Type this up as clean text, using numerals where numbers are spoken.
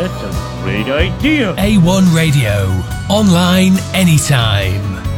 That's a great idea. A1 Radio. Online anytime.